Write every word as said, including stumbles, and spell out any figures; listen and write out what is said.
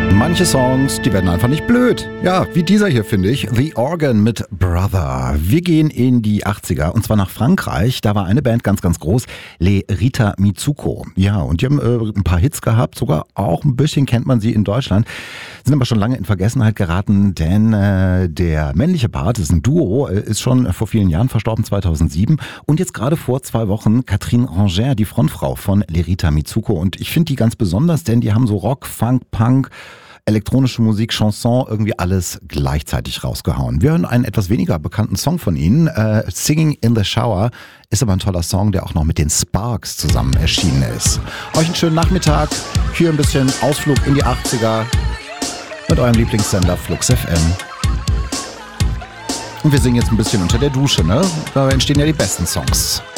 Manche Songs, die werden einfach nicht blöd. Ja, wie dieser hier, finde ich. The Organ mit Brother. Wir gehen in die achtziger und zwar nach Frankreich. Da war eine Band ganz, ganz groß, Les Rita Mitsuko. Ja, und die haben äh, ein paar Hits gehabt, sogar auch ein bisschen kennt man sie in Deutschland. Sind aber schon lange in Vergessenheit geraten, denn äh, der männliche Part, das ist ein Duo, äh, ist schon vor vielen Jahren verstorben, zweitausendsieben. Und jetzt gerade vor zwei Wochen Catherine Ranger, die Frontfrau von Les Rita Mitsuko. Und ich finde die ganz besonders, denn die haben so Rock, Funk, Punk, elektronische Musik, Chanson, irgendwie alles gleichzeitig rausgehauen. Wir hören einen etwas weniger bekannten Song von ihnen. Äh, Singing in the Shower ist aber ein toller Song, der auch noch mit den Sparks zusammen erschienen ist. Euch einen schönen Nachmittag. Hier ein bisschen Ausflug in die achtziger mit eurem Lieblingssender Flux F M. Und wir singen jetzt ein bisschen unter der Dusche, ne? Da entstehen ja die besten Songs.